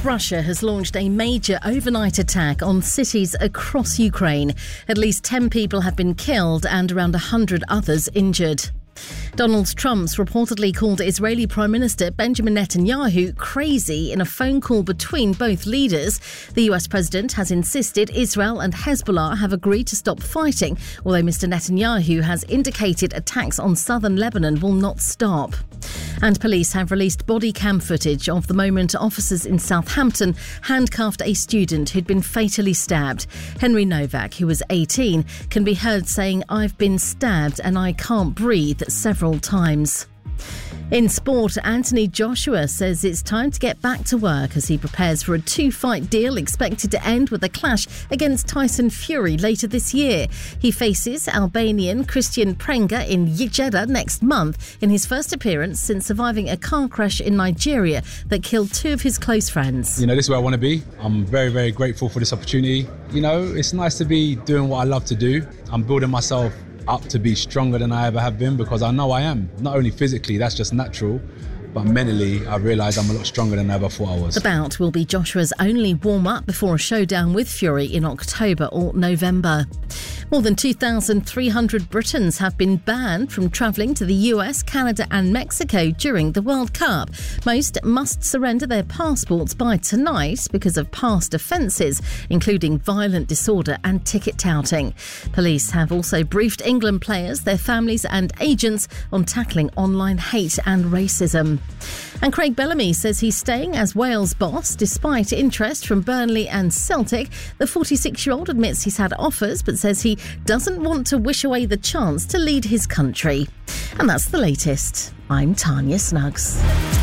Russia has launched a major overnight attack on cities across Ukraine. At least 10 people have been killed and around 100 others injured. Donald Trump's reportedly called Israeli Prime Minister Benjamin Netanyahu crazy in a phone call between both leaders. The US president has insisted Israel and Hezbollah have agreed to stop fighting, although Mr. Netanyahu has indicated attacks on southern Lebanon will not stop. And police have released body cam footage of the moment officers in Southampton handcuffed a student who'd been fatally stabbed. Henry Novak, who was 18, can be heard saying, "I've been stabbed and I can't breathe," several times. In sport, Anthony Joshua says it's time to get back to work as he prepares for a 2-fight deal expected to end with a clash against Tyson Fury later this year. He faces Albanian Christian Prenga in Jeddah next month in his first appearance since surviving a car crash in Nigeria that killed 2 of his close friends. This is where I want to be. I'm very, very grateful for this opportunity. It's nice to be doing what I love to do. I'm building myself up to be stronger than I ever have been because I know I am. Not only physically, that's just natural, but mentally I realise I'm a lot stronger than I ever thought I was. The bout will be Joshua's only warm-up before a showdown with Fury in October or November. More than 2,300 Britons have been banned from travelling to the US, Canada and Mexico during the World Cup. Most must surrender their passports by tonight because of past offences, including violent disorder and ticket touting. Police have also briefed England players, their families and agents on tackling online hate and racism. And Craig Bellamy says he's staying as Wales boss despite interest from Burnley and Celtic. The 46-year-old admits he's had offers but says he doesn't want to wish away the chance to lead his country. And that's the latest. I'm Tanya Snuggs.